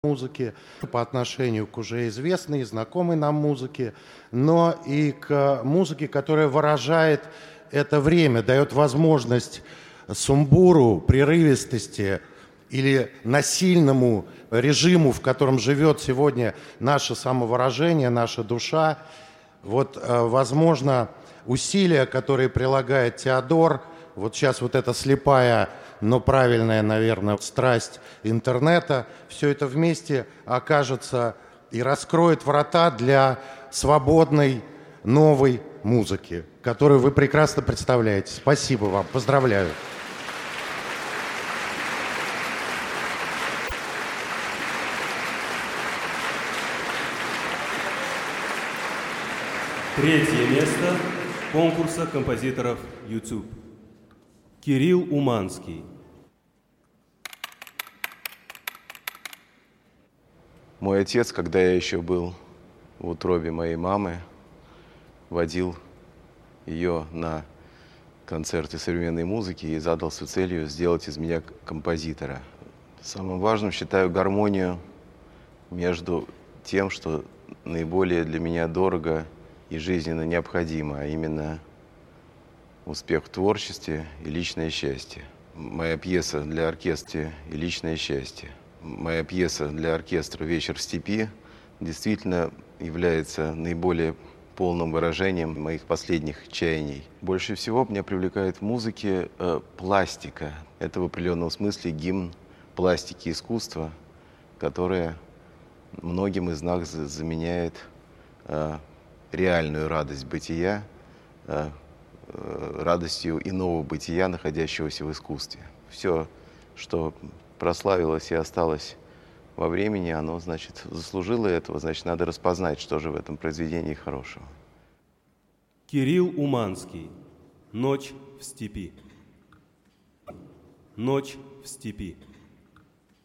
музыки, по отношению к уже известной и знакомой нам музыке, но и к музыке, которая выражает это время, дает возможность сумбуру, прерывистости или насильному режиму, в котором живет сегодня наше самовыражение, наша душа. Вот, возможно, усилия, которые прилагает Теодор, вот сейчас вот эта слепая, но правильная, наверное, страсть интернета, все это вместе окажется и раскроет врата для свободной новой музыки, которую вы прекрасно представляете. Спасибо вам, поздравляю. Третье место конкурса композиторов YouTube. Кирилл Уманский. Мой отец, когда я еще был в утробе моей мамы, водил ее на концерты современной музыки и задался целью сделать из меня композитора. Самым важным считаю гармонию между тем, что наиболее для меня дорого и жизненно необходимо, а именно успех в творчестве и личное счастье. Моя пьеса для оркестра и личное счастье. Моя пьеса для оркестра «Вечер в степи» действительно является наиболее полным выражением моих последних чаяний. Больше всего меня привлекает в музыке пластика. Это в определенном смысле гимн пластики искусства, которая многим из нас заменяет реальную радость бытия, радостью иного бытия, находящегося в искусстве. Все, что прославилось и осталось во времени, оно, значит, заслужило этого, значит, надо распознать, что же в этом произведении хорошего. Кирилл Уманский. «Ночь в степи». «Ночь в степи».